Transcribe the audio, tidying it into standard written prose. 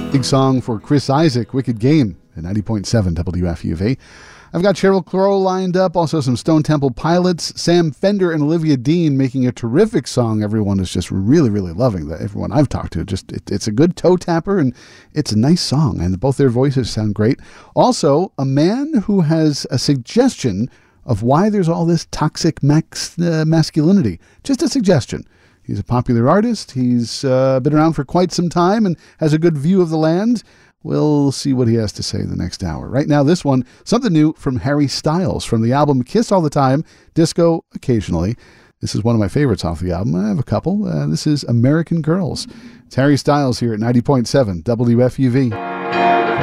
Big song for Chris Isaak, Wicked Game, at 90.7 WFUV. I've got Sheryl Crow lined up, also some Stone Temple Pilots, Sam Fender and Olivia Dean making a terrific song everyone is just really, really loving. That everyone I've talked to, it's a good toe tapper, and it's a nice song, and both their voices sound great. Also, a man who has a suggestion of why there's all this toxic masculinity. Just a suggestion. He's a popular artist. He's been around for quite some time and has a good view of the land. We'll see what he has to say in the next hour. Right now, this one, something new from Harry Styles from the album Kiss All the Time, Disco Occasionally. This is one of my favorites off the album. I have a couple. This is American Girls. It's Harry Styles here at 90.7 WFUV.